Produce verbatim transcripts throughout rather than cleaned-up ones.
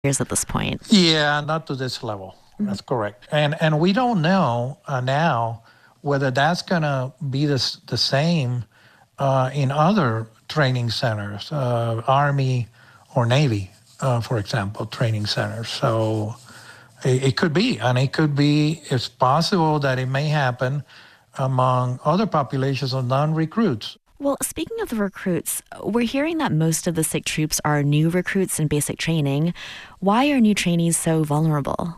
years at this point. Yeah, not to this level. Mm-hmm. That's correct. And and we don't know uh, now whether that's going to be the, the same uh, in other training centers, uh, Army or Navy, uh, for example, training centers. So it, it could be, and it could be, it's possible that it may happen among other populations of non-recruits. Well, speaking of the recruits, we're hearing that most of the sick troops are new recruits in basic training. Why are new trainees so vulnerable?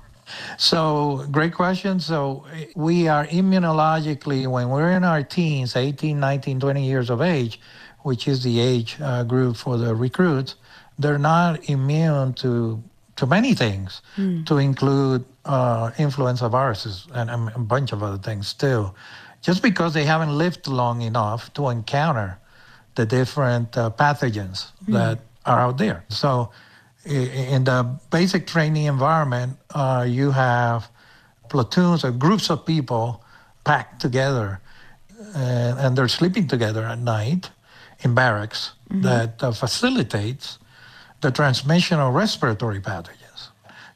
So, great question. So, we are immunologically, when we're in our teens, eighteen, nineteen, twenty years of age, which is the age uh, group for the recruits, they're not immune to to many things, mm. to include uh, influenza viruses and a bunch of other things too, just because they haven't lived long enough to encounter the different uh, pathogens mm. that are out there. So, in the basic training environment, uh, you have platoons or groups of people packed together, and, and they're sleeping together at night in barracks mm-hmm. that uh, facilitates the transmission of respiratory pathogens.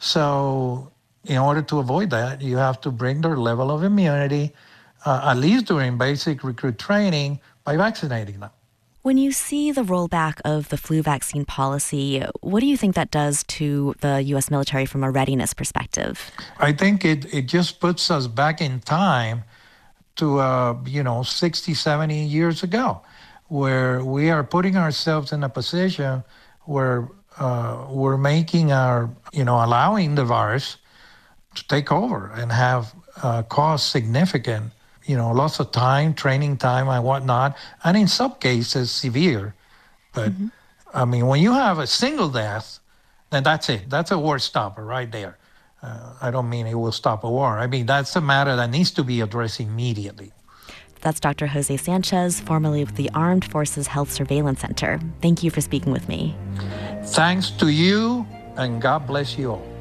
So in order to avoid that, you have to bring their level of immunity, uh, at least during basic recruit training, by vaccinating them. When you see the rollback of the flu vaccine policy, what do you think that does to the U S military from a readiness perspective? I think it, it just puts us back in time to, uh, you know, sixty, seventy years ago, where we are putting ourselves in a position where uh, we're making our, you know, allowing the virus to take over and have uh, cause significant you know, lots of time, training time and whatnot, and in some cases, severe. But, mm-hmm. I mean, when you have a single death, then that's it. That's a war stopper right there. Uh, I don't mean it will stop a war. I mean, that's a matter that needs to be addressed immediately. That's Doctor Jose Sanchez, formerly with the Armed Forces Health Surveillance Center. Thank you for speaking with me. Thanks to you, and God bless you all.